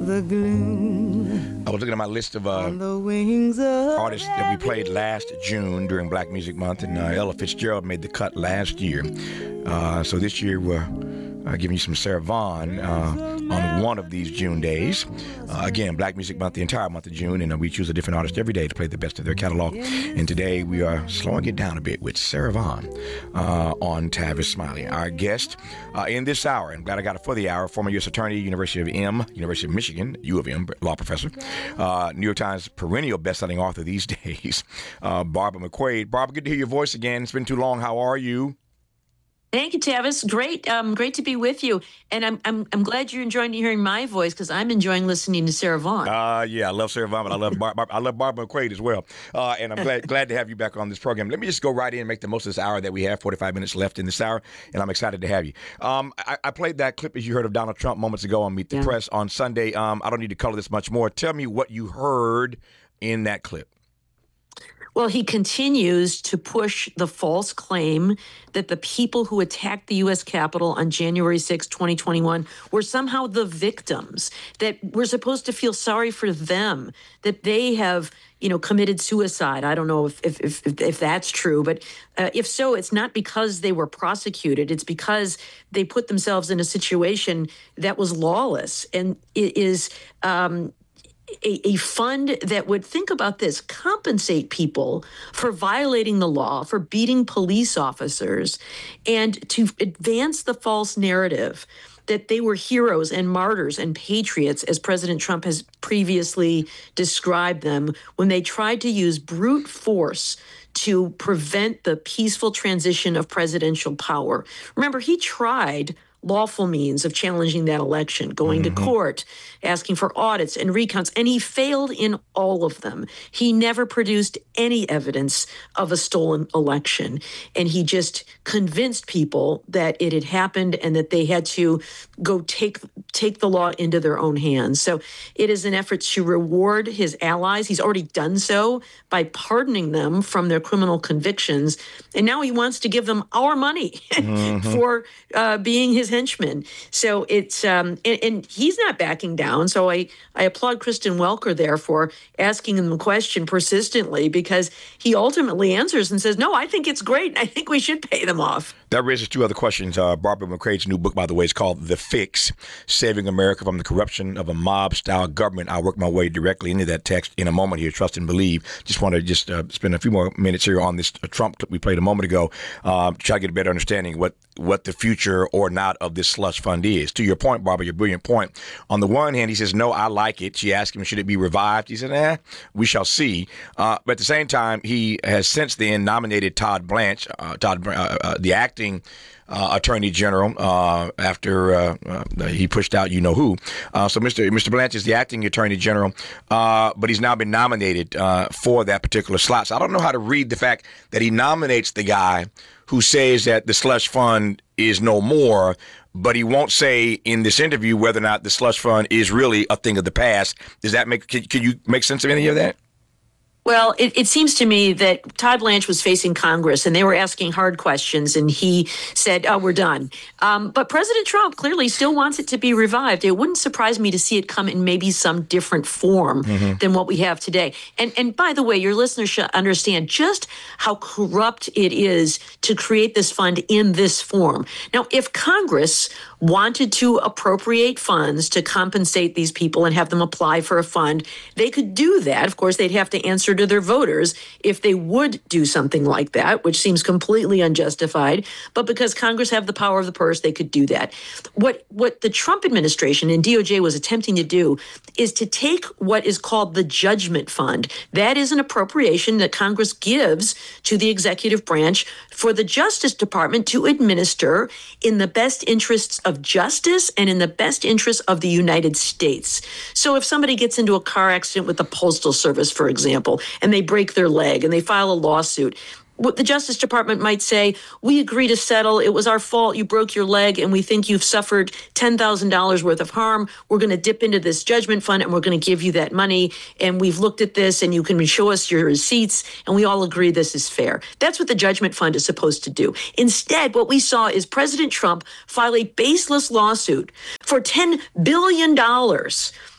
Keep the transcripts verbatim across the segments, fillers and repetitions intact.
the gloom. I was looking at my list of uh, On the wings of artists that we played last June during Black Music Month, and uh, Ella Fitzgerald made the cut last year. Uh, so this year we're uh, giving you some Sarah Vaughan uh, on one of these June days. Uh, again, Black Music Month, the entire month of June, and uh, we choose a different artist every day to play the best of their catalog. And today we are slowing it down a bit with Sarah Vaughan uh, on Tavis Smiley. Our guest uh, in this hour, and glad I got it for the hour, former U S Attorney, University of M, University of Michigan, U of M, law professor, uh, New York Times perennial best-selling author these days, uh, Barbara McQuade. Barbara, good to hear your voice again. It's been too long. How are you? Thank you, Tavis. Great, um, great to be with you. And I'm I'm I'm glad you're enjoying hearing my voice because I'm enjoying listening to Sarah Vaughan. Uh, yeah, I love Sarah Vaughan, but I love Bar- Bar- I love Barbara McQuade as well. Uh, and I'm glad glad to have you back on this program. Let me just go right in and make the most of this hour that we have. forty-five minutes left in this hour, and I'm excited to have you. Um, I, I played that clip as you heard of Donald Trump moments ago on Meet the Yeah. Press on Sunday. Um, I don't need to color this much more. Tell me what you heard in that clip. Well, he continues to push the false claim that the people who attacked the U S Capitol on January sixth, twenty twenty-one were somehow the victims, that we're supposed to feel sorry for them, that they have, you know, committed suicide. I don't know if if if, if that's true, but uh, if so, it's not because they were prosecuted. It's because they put themselves in a situation that was lawless, and it is um, A, a fund that would, think about this, compensate people for violating the law, for beating police officers, and to advance the false narrative that they were heroes and martyrs and patriots, as President Trump has previously described them, when they tried to use brute force to prevent the peaceful transition of presidential power. Remember, he tried lawful means of challenging that election, going mm-hmm. to court, asking for audits and recounts, and he failed in all of them. He never produced any evidence of a stolen election, and he just convinced people that it had happened and that they had to go take take the law into their own hands. So it is an effort to reward his allies. He's already done so by pardoning them from their criminal convictions, and now he wants to give them our money mm-hmm. for uh, being his henchmen. So it's um, and, and he's not backing down. So I I applaud Kristen Welker there for asking him the question persistently, because he ultimately answers and says, "No, I think it's great, and I think we should pay them off." That raises two other questions. Uh, Barbara McQuade's new book, by the way, is called The Fix, Saving America from the Corruption of a Mob-Style Government. I'll work my way directly into that text in a moment here, Trust and Believe. Just want to just uh, spend a few more minutes here on this uh, Trump clip we played a moment ago uh, to try to get a better understanding what, what the future or not of this slush fund is. To your point, Barbara, your brilliant point. On the one hand, he says, no, I like it. She asked him, should it be revived? He said, eh, we shall see. Uh, but at the same time, he has since then nominated Todd Blanche, uh, Todd, uh, uh, the acting Uh, Attorney General uh, after uh, uh, he pushed out you know who. Uh, so Mister Mister Blanche is the acting Attorney General, uh, but he's now been nominated uh, for that particular slot. So I don't know how to read the fact that he nominates the guy who says that the slush fund is no more, but he won't say in this interview whether or not the slush fund is really a thing of the past. Does that make, can, can you make sense of any of that? Well, it, it seems to me that Todd Blanche was facing Congress and they were asking hard questions, and he said, oh, we're done. Um, but President Trump clearly still wants it to be revived. It wouldn't surprise me to see it come in maybe some different form mm-hmm. than what we have today. And, and by the way, your listeners should understand just how corrupt it is to create this fund in this form. Now, if Congress wanted to appropriate funds to compensate these people and have them apply for a fund, they could do that. Of course, they'd have to answer to their voters if they would do something like that, which seems completely unjustified. But because Congress have the power of the purse, they could do that. What what the Trump administration and D O J was attempting to do is to take what is called the Judgment Fund. That is an appropriation that Congress gives to the executive branch for the Justice Department to administer in the best interests of justice and in the best interests of the United States. So if somebody gets into a car accident with the Postal Service, for example, and they break their leg and they file a lawsuit, what the Justice Department might say, we agree to settle. It was our fault. You broke your leg, and we think you've suffered ten thousand dollars worth of harm. We're going to dip into this judgment fund, and we're going to give you that money. And we've looked at this, and you can show us your receipts, and we all agree this is fair. That's what the judgment fund is supposed to do. Instead, what we saw is President Trump file a baseless lawsuit for ten billion dollars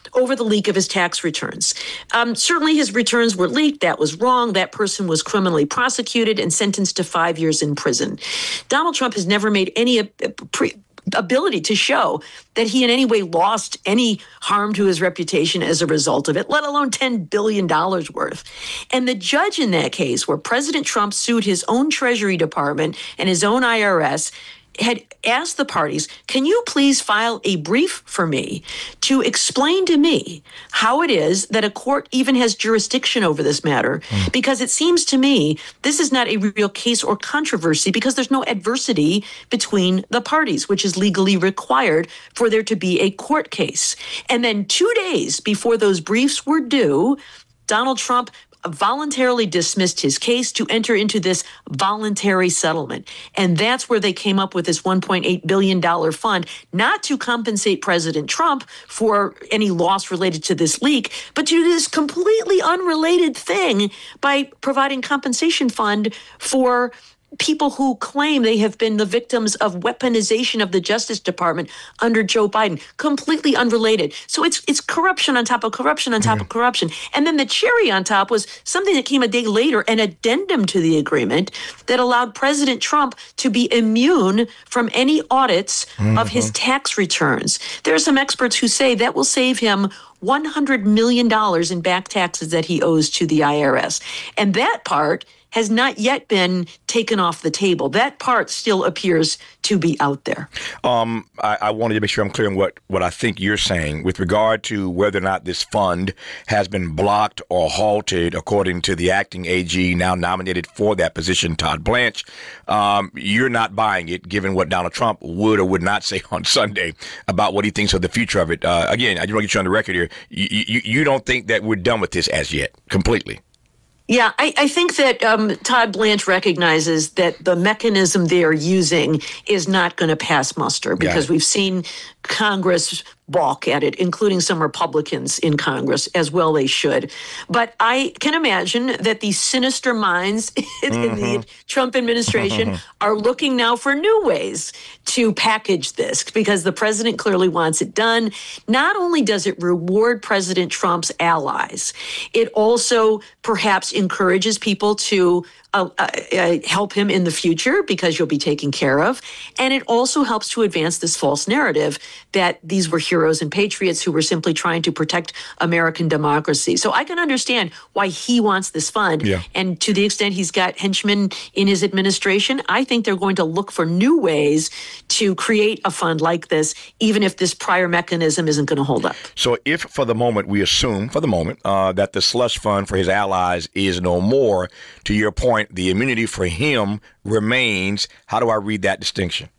over the leak of his tax returns. Um, certainly his returns were leaked. That was wrong. That person was criminally prosecuted and sentenced to five years in prison. Donald Trump has never made any uh, pre- ability to show that he in any way lost any harm to his reputation as a result of it, let alone ten billion dollars worth. And the judge in that case, where President Trump sued his own Treasury Department and his own I R S, had asked the parties, can you please file a brief for me to explain to me how it is that a court even has jurisdiction over this matter? Mm. Because it seems to me this is not a real case or controversy because there's no adversity between the parties, which is legally required for there to be a court case. And then two days before those briefs were due, Donald Trump voluntarily dismissed his case to enter into this voluntary settlement. And that's where they came up with this one point eight billion dollars fund, not to compensate President Trump for any loss related to this leak, but to do this completely unrelated thing by providing compensation fund for people who claim they have been the victims of weaponization of the Justice Department under Joe Biden, completely unrelated. So it's it's corruption on top of corruption on top mm. of corruption. And then the cherry on top was something that came a day later, an addendum to the agreement that allowed President Trump to be immune from any audits mm-hmm. of his tax returns. There are some experts who say that will save him one hundred million dollars in back taxes that he owes to the I R S. And that part has not yet been taken off the table. That part still appears to be out there. Um, I, I wanted to make sure I'm clear on what, what I think you're saying with regard to whether or not this fund has been blocked or halted, according to the acting A G now nominated for that position, Todd Blanche. Um, you're not buying it, given what Donald Trump would or would not say on Sunday about what he thinks of the future of it. Uh, again, I just want to get you on the record here. You, you, you don't think that we're done with this as yet, completely? Yeah, I, I think that um, Todd Blanche recognizes that the mechanism they're using is not going to pass muster because we've seen Congress balk at it, including some Republicans in Congress, as well they should. But I can imagine that the sinister minds in mm-hmm. the Trump administration are looking now for new ways to package this because the president clearly wants it done. Not only does it reward President Trump's allies, it also perhaps encourages people to Uh, uh, help him in the future because you'll be taken care of. And it also helps to advance this false narrative that these were heroes and patriots who were simply trying to protect American democracy. So I can understand why he wants this fund. Yeah. And to the extent he's got henchmen in his administration, I think they're going to look for new ways to create a fund like this, even if this prior mechanism isn't going to hold up. So if for the moment we assume, for the moment, uh, that the slush fund for his allies is no more, to your point, the immunity for him remains. How do I read that distinction?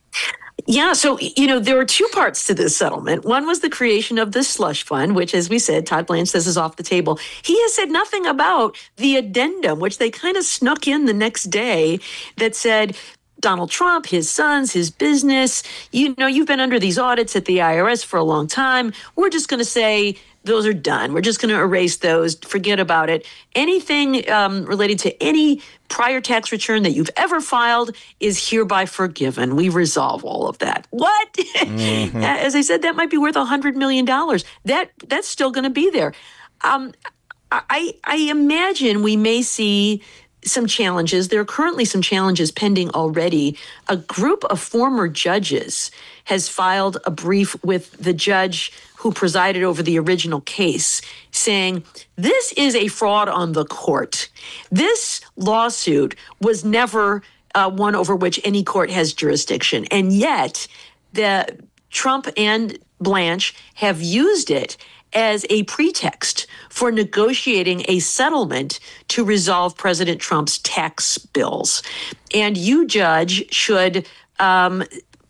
Yeah, so, you know, there were two parts to this settlement. One was the creation of the slush fund, which, as we said, Todd Blanche says is off the table. He has said nothing about the addendum, which they kind of snuck in the next day, that said Donald Trump, his sons, his business, you know, you've been under these audits at the I R S for a long time. We're just going to say those are done. We're just going to erase those. Forget about it. Anything um, related to any prior tax return that you've ever filed is hereby forgiven. We resolve all of that. What? Mm-hmm. As I said, that might be worth one hundred million dollars. That that's still going to be there. Um, I I imagine we may see some challenges. There are currently some challenges pending already. A group of former judges has filed a brief with the judge who presided over the original case, saying this is a fraud on the court. This lawsuit was never uh, one over which any court has jurisdiction. And yet the Trump and Blanche have used it as a pretext for negotiating a settlement to resolve President Trump's tax bills. And you, Judge, should um,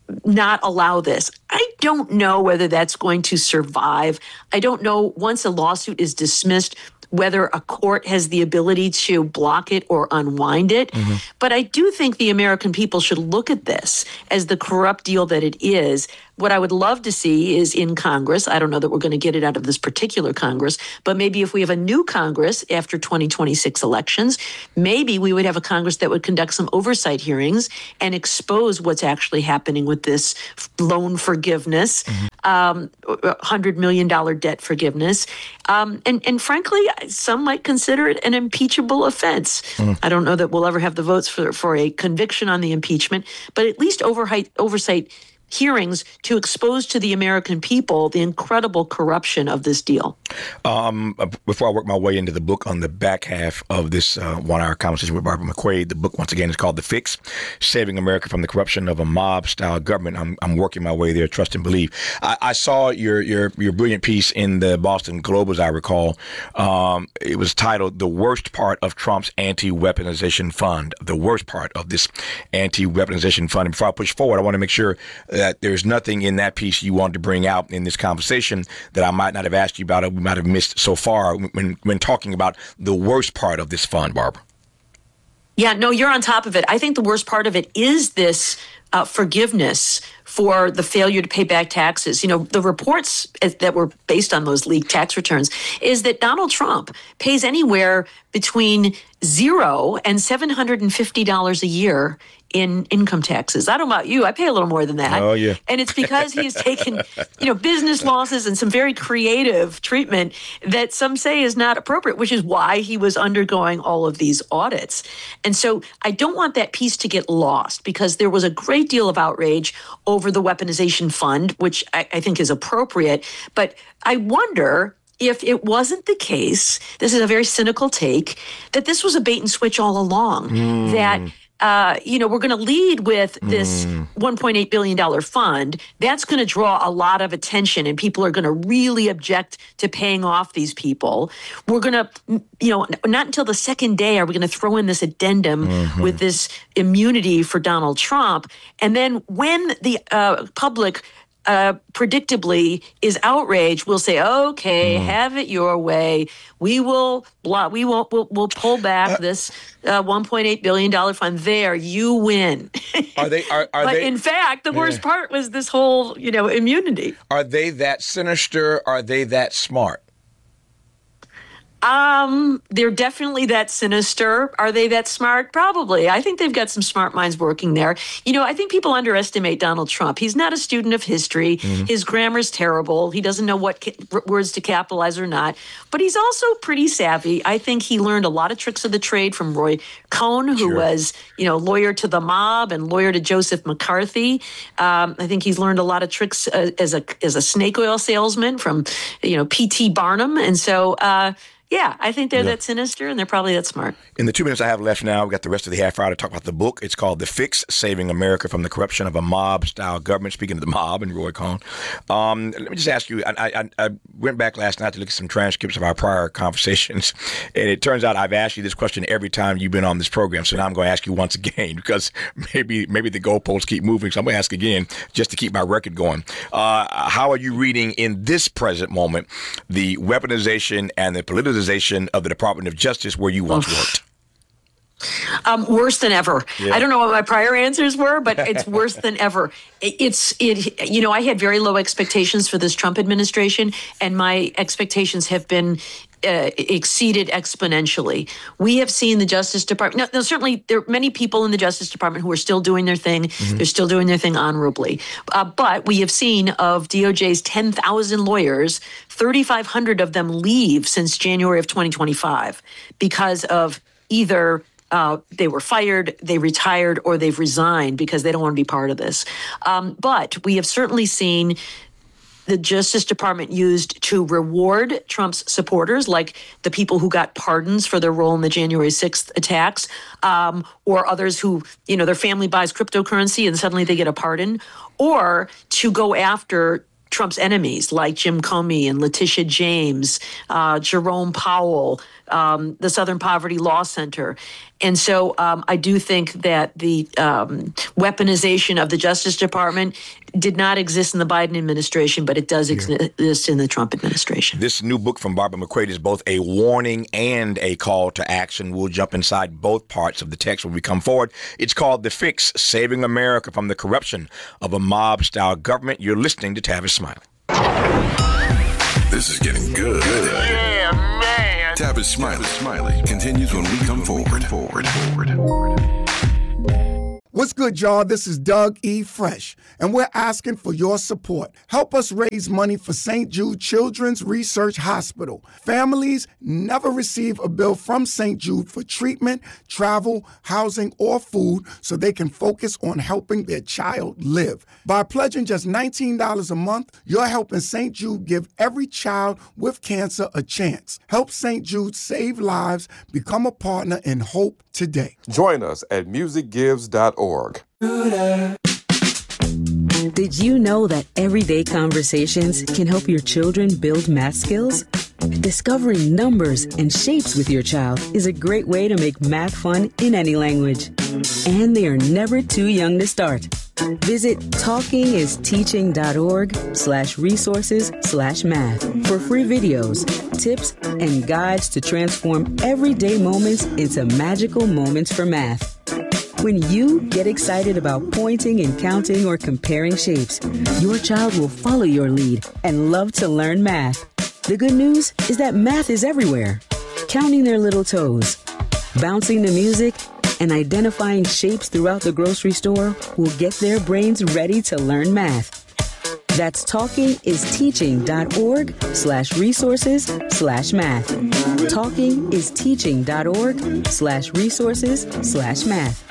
not allow this. I don't know whether that's going to survive. I don't know, once a lawsuit is dismissed, whether a court has the ability to block it or unwind it. Mm-hmm. But I do think the American people should look at this as the corrupt deal that it is. What I would love to see is in Congress, I don't know that we're going to get it out of this particular Congress, but maybe if we have a new Congress after twenty twenty-six elections, maybe we would have a Congress that would conduct some oversight hearings and expose what's actually happening with this loan forgiveness. Mm-hmm. um, one hundred million dollars debt forgiveness. Um, and, and frankly, some might consider it an impeachable offense. Mm. I don't know that we'll ever have the votes for, for a conviction on the impeachment, but at least oversight, oversight hearings to expose to the American people the incredible corruption of this deal. Um, before I work my way into the book, on the back half of this uh, one-hour conversation with Barbara McQuade, the book, once again, is called The Fix, Saving America from the Corruption of a Mob-Style Government. I'm, I'm working my way there, trust and believe. I, I saw your, your your brilliant piece in the Boston Globe, as I recall. Um, it was titled, The Worst Part of Trump's Anti-Weaponization Fund, the worst part of this anti-weaponization fund. And before I push forward, I want to make sure that there's nothing in that piece you want to bring out in this conversation that I might not have asked you about or we might have missed so far when when talking about the worst part of this fund, Barbara. Yeah, no, you're on top of it. I think the worst part of it is this uh, forgiveness for the failure to pay back taxes. You know, the reports that were based on those leaked tax returns is that Donald Trump pays anywhere between zero and seven hundred fifty dollars a year in income taxes. I don't know about you. I pay a little more than that. Oh, yeah. And it's because he has taken, you know, business losses and some very creative treatment that some say is not appropriate, which is why he was undergoing all of these audits. And so I don't want that piece to get lost, because there was a great deal of outrage over the weaponization fund, which I, I think is appropriate. But I wonder if it wasn't the case, this is a very cynical take, that this was a bait and switch all along, mm. that Uh, you know, we're going to lead with this mm. one point eight billion dollars fund. That's going to draw a lot of attention, and people are going to really object to paying off these people. We're going to, you know, not until the second day are we going to throw in this addendum mm-hmm. with this immunity for Donald Trump. And then when the uh, public Uh, predictably is outraged, we'll say, okay, mm. have it your way. We will block, we won't, we'll, we'll pull back uh, this uh, one point eight billion dollars fund. There, you win. Are they, are, are but they, in fact, the worst yeah. part was this whole, you know, immunity. Are they that sinister? Are they that smart? Um, they're definitely that sinister. Are they that smart? Probably. I think they've got some smart minds working there. You know, I think people underestimate Donald Trump. He's not a student of history. Mm-hmm. His grammar's terrible. He doesn't know what ca- words to capitalize or not. But he's also pretty savvy. I think he learned a lot of tricks of the trade from Roy Cohn, who sure. was, you know, lawyer to the mob and lawyer to Joseph McCarthy. Um, I think he's learned a lot of tricks uh, as a as a snake oil salesman from, you know, P T Barnum. And so, uh, Yeah, I think they're yeah. that sinister, and they're probably that smart. In the two minutes I have left now, we've got the rest of the half hour to talk about the book. It's called The Fix, Saving America from the Corruption of a Mob-Style Government. Speaking of the mob and Roy Cohn. Um, let me just ask you, I, I, I went back last night to look at some transcripts of our prior conversations, and it turns out I've asked you this question every time you've been on this program, so now I'm going to ask you once again, because maybe maybe the goalposts keep moving, so I'm going to ask again just to keep my record going. Uh, how are you reading in this present moment the weaponization and the politicization of the Department of Justice where you once worked? Um, worse than ever. Yeah. I don't know what my prior answers were, but it's worse than ever. It's it. You know, I had very low expectations for this Trump administration, and my expectations have been uh, exceeded exponentially. We have seen the Justice Department. Now, now, certainly, there are many people in the Justice Department who are still doing their thing. Mm-hmm. They're still doing their thing honorably. Uh, but we have seen of D O J's ten thousand lawyers, thirty-five hundred of them leave since January of twenty twenty-five because of either Uh, they were fired, they retired, or they've resigned because they don't want to be part of this. Um, but we have certainly seen the Justice Department used to reward Trump's supporters, like the people who got pardons for their role in the January sixth attacks, um, or others who, you know, their family buys cryptocurrency and suddenly they get a pardon, or to go after Trump's enemies like Jim Comey and Letitia James, uh, Jerome Powell, um, the Southern Poverty Law Center. And so um, I do think that the um, weaponization of the Justice Department did not exist in the Biden administration, but it does ex- yeah. exist in the Trump administration. This new book from Barbara McQuade is both a warning and a call to action. We'll jump inside both parts of the text when we come forward. It's called The Fix, Saving America from the Corruption of a Mob-Style Government. You're listening to Tavis Smiley. This is getting good. Yeah, man. Tavis Smiley, Smiley continues when we come forward. Forward, forward, forward. What's good, y'all? This is Doug E. Fresh, and we're asking for your support. Help us raise money for Saint Jude Children's Research Hospital. Families never receive a bill from Saint Jude for treatment, travel, housing, or food so they can focus on helping their child live. By pledging just nineteen dollars a month, you're helping Saint Jude give every child with cancer a chance. Help Saint Jude save lives. Become a partner in hope today. Join us at music gives dot org. Did you know that everyday conversations can help your children build math skills? Discovering numbers and shapes with your child is a great way to make math fun in any language. And they are never too young to start. Visit talkingisteaching.org slash resources slash math for free videos, tips, and guides to transform everyday moments into magical moments for math. When you get excited about pointing and counting or comparing shapes, your child will follow your lead and love to learn math. The good news is that math is everywhere. Counting their little toes, bouncing the music, and identifying shapes throughout the grocery store will get their brains ready to learn math. That's talkingisteaching.org slash resources slash math. Talkingisteaching.org slash resources slash math.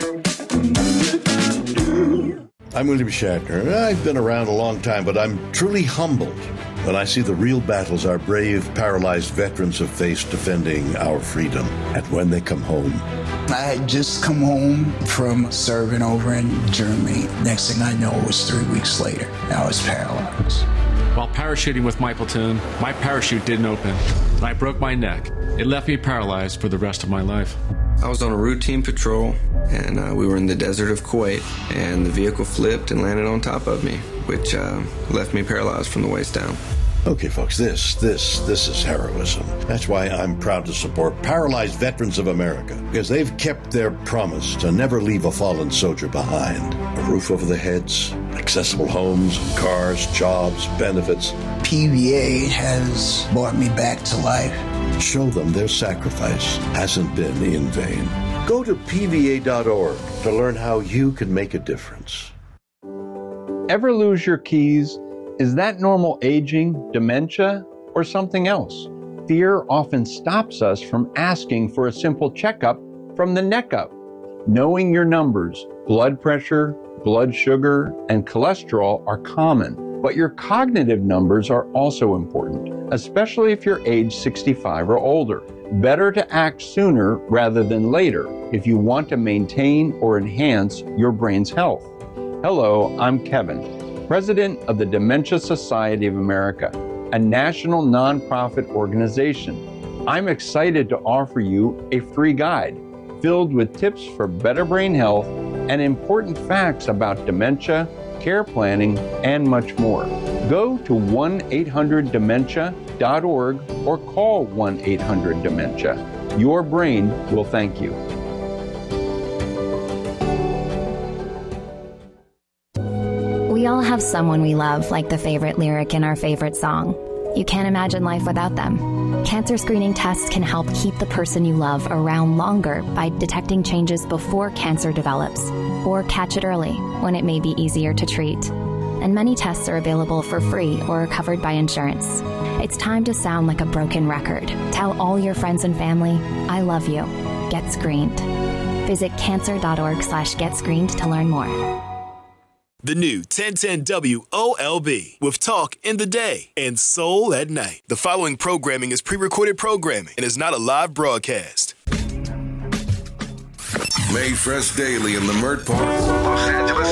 I'm William Shatner. I've been around a long time, but I'm truly humbled when I see the real battles our brave, paralyzed veterans have faced defending our freedom. And when they come home, I had just come home from serving over in Germany. Next thing I know, it was three weeks later. I was paralyzed. While parachuting with my platoon, my parachute didn't open, and I broke my neck. It left me paralyzed for the rest of my life. I was on a routine patrol, and uh, we were in the desert of Kuwait, and the vehicle flipped and landed on top of me, which uh, left me paralyzed from the waist down. Okay, folks, this, this, this is heroism. That's why I'm proud to support Paralyzed Veterans of America, because they've kept their promise to never leave a fallen soldier behind. A roof over their heads, accessible homes, cars, jobs, benefits. P V A has brought me back to life. Show them their sacrifice hasn't been in vain. Go to P V A dot org to learn how you can make a difference. Ever lose your keys? Is that normal aging, dementia, or something else? Fear often stops us from asking for a simple checkup from the neck up. Knowing your numbers, blood pressure, blood sugar, and cholesterol are common, but your cognitive numbers are also important, especially if you're age sixty-five or older. Better to act sooner rather than later if you want to maintain or enhance your brain's health. Hello, I'm Kevin, President of the Dementia Society of America, a national nonprofit organization. I'm excited to offer you a free guide filled with tips for better brain health and important facts about dementia, care planning, and much more. Go to one eight hundred dementia dot org or call one eight hundred dementia. Your brain will thank you. We all have someone we love, like the favorite lyric in our favorite song. You can't imagine life without them. Cancer screening tests can help keep the person you love around longer by detecting changes before cancer develops, or catch it early when it may be easier to treat. And many tests are available for free or are covered by insurance. It's time to sound like a broken record. Tell all your friends and family, I love you. Get screened. Visit cancer.org slash get screened to learn more. The new ten ten W O L B with Talk in the Day and Soul at Night. The following programming is pre-recorded programming and is not a live broadcast. Made fresh daily in the Mert Park, Los Angeles.